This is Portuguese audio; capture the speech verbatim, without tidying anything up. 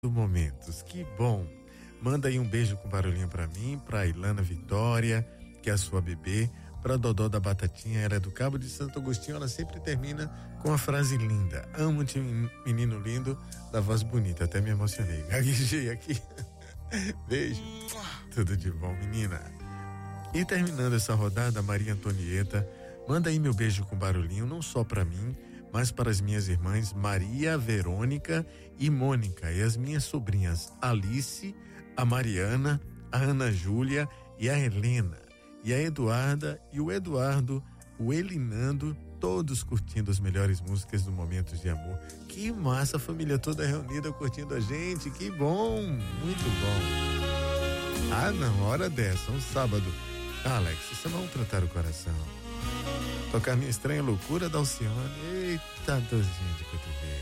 Momentos, que bom. Manda aí um beijo com barulhinho pra mim, pra Ilana Vitória, que é a sua bebê, pra Dodó da Batatinha, ela é do Cabo de Santo Agostinho, ela sempre termina com a frase linda: amo-te, menino lindo, da voz bonita, até me emocionei. Gaguejei aqui. Beijo. Tudo de bom, menina. E terminando essa rodada, Maria Antonieta, manda aí meu beijo com barulhinho, não só pra mim, mas para as minhas irmãs Maria, Verônica e Mônica, e as minhas sobrinhas Alice, a Mariana, a Ana Júlia e a Helena, e a Eduarda e o Eduardo, o Elinando, todos curtindo as melhores músicas do Momentos de Amor. Que massa, a família toda reunida curtindo a gente, que bom, muito bom. Ah não, hora dessa, um sábado. Ah, Alex, isso não tratar o coração. Tocar Minha Estranha Loucura da Alcione. Eita, dozinha de cotovelo.